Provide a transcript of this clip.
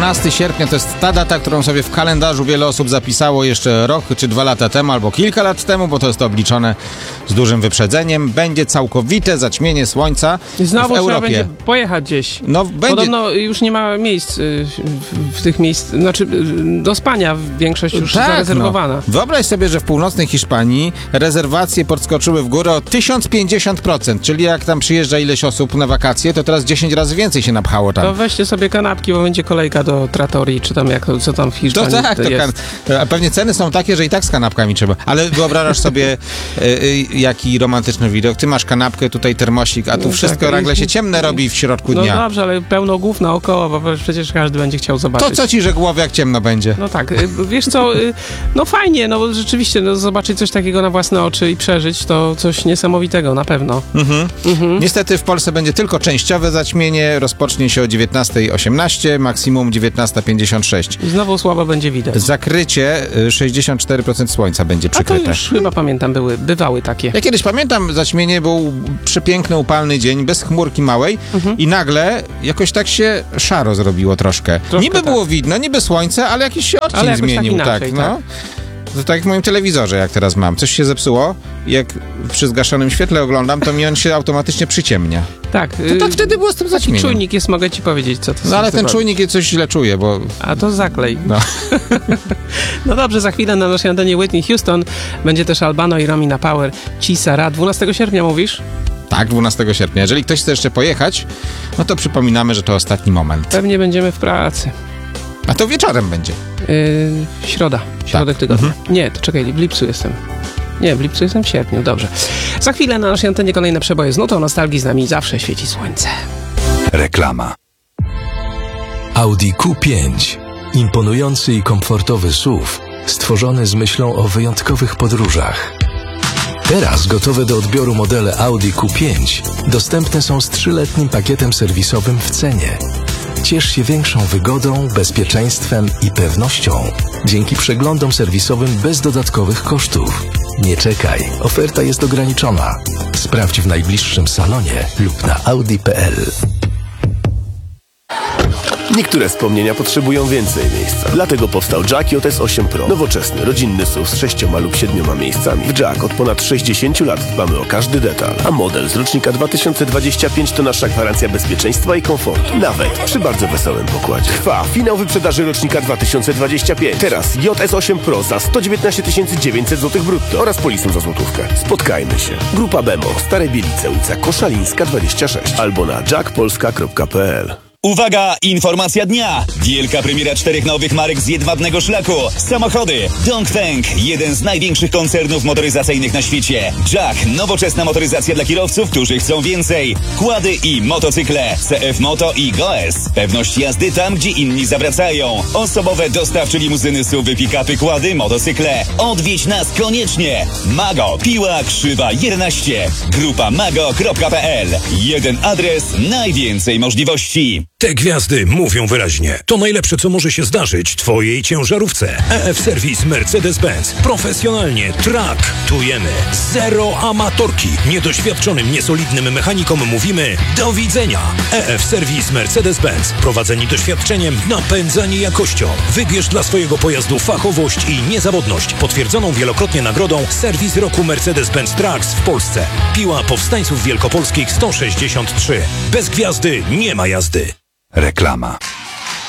12 sierpnia to jest ta data, którą sobie w kalendarzu wiele osób zapisało jeszcze rok czy 2 lata temu, albo kilka lat temu, bo to jest obliczone z dużym wyprzedzeniem. Będzie całkowite zaćmienie słońca I znowu w trzeba Europie. będzie pojechać gdzieś. No, będzie... Podobno już nie ma miejsc w tych miejsc, znaczy do spania większość już zarezerwowana. No. Wyobraź sobie, że w północnej Hiszpanii rezerwacje podskoczyły w górę o 1050%, czyli jak tam przyjeżdża ileś osób na wakacje, to teraz 10 razy więcej się napchało tam. To weźcie sobie kanapki, bo będzie kolejka do Trattorii, czy tam co tam w Hiszpanii to tak, jest. A pewnie ceny są takie, że i tak z kanapkami trzeba. Ale wyobrażasz sobie, jaki romantyczny widok. Ty masz kanapkę, tutaj termosik, a tu wszystko nagle się ciemne robi w środku dnia. No dobrze, ale pełno głów naokoło, bo przecież każdy będzie chciał zobaczyć. To co ci, że głowy jak ciemno będzie? No tak, wiesz co, no fajnie, no rzeczywiście, zobaczyć coś takiego na własne oczy i przeżyć, to coś niesamowitego, na pewno. Niestety w Polsce będzie tylko częściowe zaćmienie, rozpocznie się o 19:18, maksimum 19:56. I znowu słabo będzie widać. Zakrycie 64% słońca będzie przykryte. A to już chyba pamiętam, bywały takie. Ja kiedyś pamiętam zaćmienie, był przepiękny, upalny dzień, bez chmurki małej i nagle jakoś tak się szaro zrobiło troszkę. Niby było widno, niby słońce, ale jakiś się odcień zmienił. Tak inaczej, no. To tak jak w moim telewizorze, jak teraz mam. Coś się zepsuło, jak przy zgaszonym świetle oglądam, to mi on się automatycznie przyciemnia. Tak. To wtedy było z tym zaćmieniem. Czujnik jest, mogę ci powiedzieć, co to jest. No ale ten czujnik coś źle czuje, bo... A to zaklej. No. No dobrze, za chwilę na naszej antenie Whitney Houston będzie też Albano i Romina Power, Cisara. 12 sierpnia mówisz? Tak, 12 sierpnia. Jeżeli ktoś chce jeszcze pojechać, no to przypominamy, że to ostatni moment. Pewnie będziemy w pracy. A to wieczorem będzie. Środek tygodnia. Nie, to czekaj, w lipcu jestem. Nie, w lipcu jestem w sierpniu, dobrze. Za chwilę na naszej antenie kolejne przeboje z nutą nostalgii, z nami zawsze świeci słońce. Reklama. Audi Q5. Imponujący i komfortowy SUV, stworzony z myślą o wyjątkowych podróżach. Teraz gotowe do odbioru modele Audi Q5 dostępne są z 3-letnim pakietem serwisowym w cenie. Ciesz się większą wygodą, bezpieczeństwem i pewnością dzięki przeglądom serwisowym bez dodatkowych kosztów. Nie czekaj, oferta jest ograniczona. Sprawdź w najbliższym salonie lub na audi.pl. Niektóre wspomnienia potrzebują więcej miejsca. Dlatego powstał Jack JS 8 Pro. Nowoczesny, rodzinny SUV z 6 lub 7 miejscami. W Jack od ponad 60 lat dbamy o każdy detal. A model z rocznika 2025 to nasza gwarancja bezpieczeństwa i komfortu. Nawet przy bardzo wesołym pokładzie. Trwa finał wyprzedaży rocznika 2025. Teraz JS 8 Pro za 119 900 zł brutto oraz polisą za złotówkę. Spotkajmy się. Grupa Bemo, Stare Bielice, ulica Koszalińska 26 albo na jackpolska.pl. Uwaga! Informacja dnia! Wielka premiera 4 nowych marek z jedwabnego szlaku. Samochody Dongfeng, jeden z największych koncernów motoryzacyjnych na świecie. Jack, nowoczesna motoryzacja dla kierowców, którzy chcą więcej. Kłady i motocykle. CF Moto i Goes. Pewność jazdy tam, gdzie inni zawracają. Osobowe dostawcze limuzyny, SUV-y, pick-upy, kłady, motocykle. Odwiedź nas koniecznie. Mago, Piła Krzywa 11. Grupa mago.pl. Jeden adres, najwięcej możliwości. Te gwiazdy mówią wyraźnie. To najlepsze, co może się zdarzyć twojej ciężarówce. EF Serwis Mercedes-Benz. Profesjonalnie traktujemy. Zero amatorki. Niedoświadczonym, niesolidnym mechanikom mówimy do widzenia. EF Serwis Mercedes-Benz. Prowadzeni doświadczeniem, napędzani jakością. Wybierz dla swojego pojazdu fachowość i niezawodność. Potwierdzoną wielokrotnie nagrodą Serwis Roku Mercedes-Benz Trucks w Polsce. Piła Powstańców Wielkopolskich 163. Bez gwiazdy nie ma jazdy. Reklama.